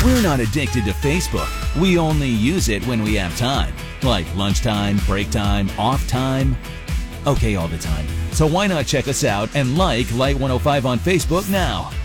We're not addicted to Facebook. We only use it when we have time, like lunchtime, break time, off time. Okay, all the time. So why not check us out and like Light 105 on Facebook now?